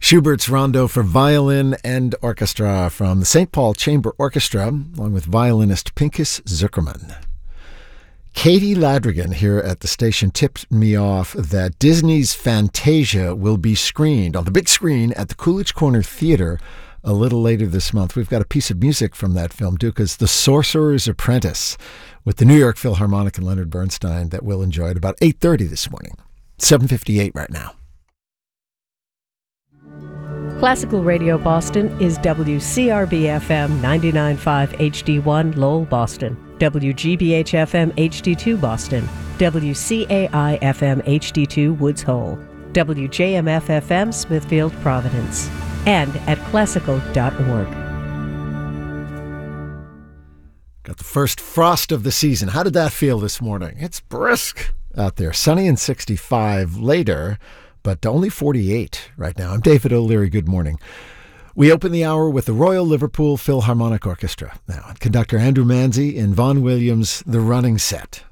Schubert's Rondo for Violin and Orchestra from the St. Paul Chamber Orchestra, along with violinist Pinchas Zuckerman. Katie Ladrigan here at the station tipped me off that Disney's Fantasia will be screened on the big screen at the Coolidge Corner Theatre a little later this month. We've got a piece of music from that film, Duka's The Sorcerer's Apprentice, with the New York Philharmonic and Leonard Bernstein, that we'll enjoy at about 8:30 this morning. 7:58 right now. Classical Radio Boston is WCRB-FM 99.5 HD1 Lowell, Boston, WGBH-FM HD2 Boston, WCAI-FM HD2 Woods Hole, WJMF-FM Smithfield, Providence, and at classical.org. Got the first frost of the season. How did that feel this morning? It's brisk out there. Sunny and 65 later, but only 48 right now. I'm David O'Leary. Good morning. We open the hour with the Royal Liverpool Philharmonic Orchestra now. Conductor Andrew Manzi in Vaughan Williams' The Running Set.